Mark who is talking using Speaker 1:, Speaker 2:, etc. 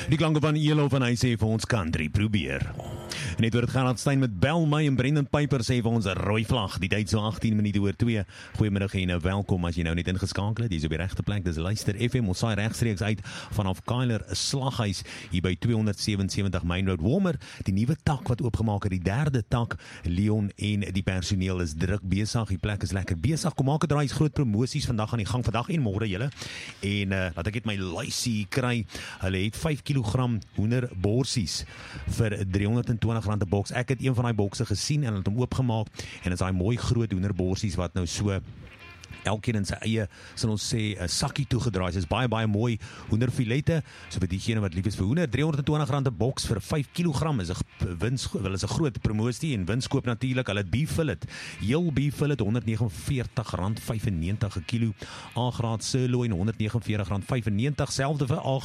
Speaker 1: Die klanke van Elo van hy sê vir ons country, probeer. Net oor het Gerard Stein met Bel My en Brendan Piper sê vir ons rooi vlag, die tyd so 18 minute oor 2. Goeiemiddag en welkom as jy nou net ingeskakel het, hier is op die regte plek, dis Luister FM, ons saai regstreeks uit vanaf Keiler Slaghuis, hier by 277 Main Road, Walmer, die nuwe tak wat oopgemaak het, die derde tak, Leon en die personeel is druk besig, die plek is lekker besig, kom maak het draai, groot promosies vandag aan die gang, vandag en môre julle, en laat ek het my luisie kry, hulle het 5 kilogram hoenderborsies vir R320 'n boks. Ek het een van die bokse gesien en het hom oopgemaak en is daai mooi groot hoenderborsies wat nou so elkeen in sy eie, sal ons sê, 'n sakkie toegedraai. Dit is baie mooi hoenderfilette, so vir diegene wat lief is vir hoender, R320 'n boks vir 5 kg is 'n groot promosie en winskoop natuurlik. Hulle het beef fillet, heel beef fillet R149.95 'n kilo, A-graad sirloin R149.95, selfde vir